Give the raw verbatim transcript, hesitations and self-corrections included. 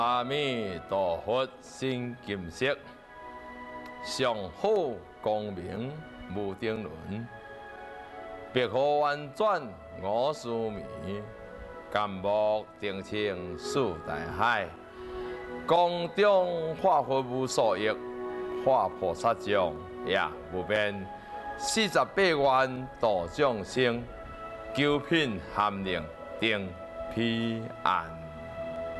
阿弥陀佛，心金色，上好光明无定论，白河婉转我思迷，甘木定清四大海，宫中化佛无所益，化菩萨像也无边，四十八愿度众生，九品含令定彼岸。